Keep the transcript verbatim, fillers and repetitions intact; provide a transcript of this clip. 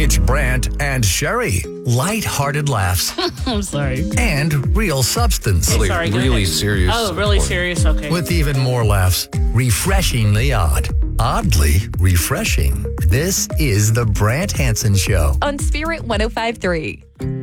It's Brant and Sherry. Light-hearted laughs I'm sorry. and real substance. Hey, sorry, go really ahead. serious. Oh, really serious? Okay. With even more laughs. Refreshingly odd. Oddly refreshing. This is the Brant Hansen Show. On Spirit one oh five point three.